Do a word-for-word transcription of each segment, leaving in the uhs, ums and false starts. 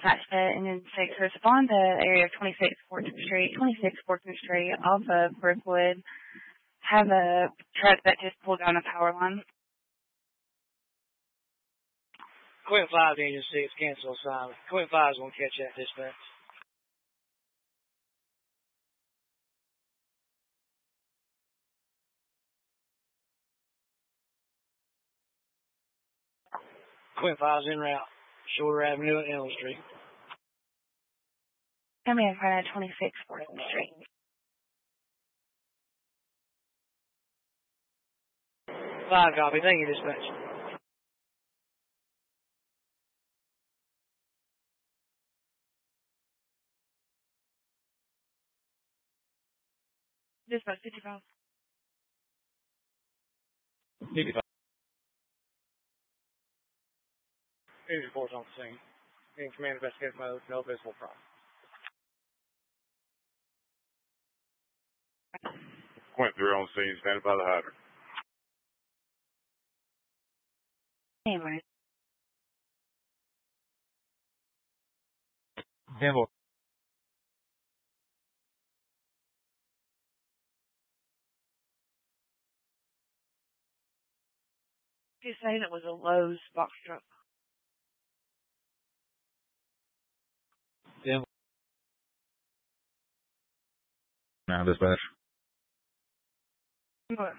dispatch that and then six respond to the area of twenty-six Fortune Street, twenty-six Fortune Street off of Brookwood. Have a truck that just pulled down a power line. Quint five to Engine six, cancel assignment. Quint five is going to catch that dispatch. Quint five is en route. Shorter Avenue and Elm Street. Come in front of twenty-six Fortune Street. Five copy. Thank you, dispatch. Dispatch fifty-five. fifty-five. News reports on the scene. In command investigative mode, no visible problem. Quint three on scene, standing by the hydrant. Anyway. Denver. He's saying it was a Lowe's box truck. Denver. Now dispatch. What?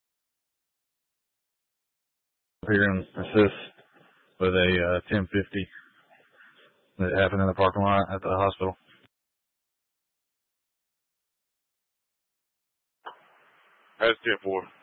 Here and assist with a uh, ten fifty that happened in the parking lot at the hospital. That's ten four.